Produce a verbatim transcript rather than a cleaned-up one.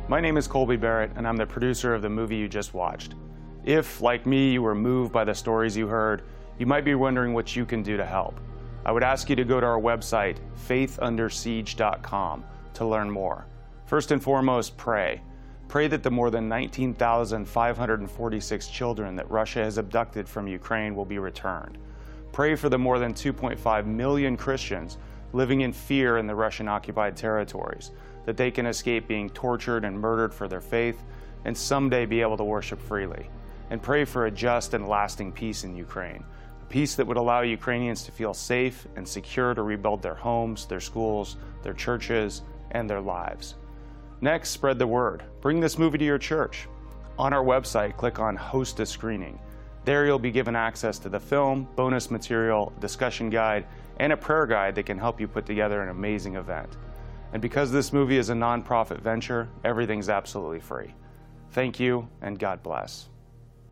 My name is Colby Barrett, and I'm the producer of the movie you just watched. If, like me, you were moved by the stories you heard, you might be wondering what you can do to help. I would ask you to go to our website, faith under siege dot com, to learn more. First and foremost, pray. Pray that the more than nineteen thousand five hundred forty-six children that Russia has abducted from Ukraine will be returned. Pray for the more than two point five million Christians living in fear in the Russian-occupied territories, that they can escape being tortured and murdered for their faith and someday be able to worship freely. And pray for a just and lasting peace in Ukraine, a peace that would allow Ukrainians to feel safe and secure to rebuild their homes, their schools, their churches, and their lives. Next, spread the word. Bring this movie to your church. On our website, click on Host a Screening. There you'll be given access to the film, bonus material, discussion guide, and a prayer guide that can help you put together an amazing event. And because this movie is a nonprofit venture, everything's absolutely free. Thank you, and God bless.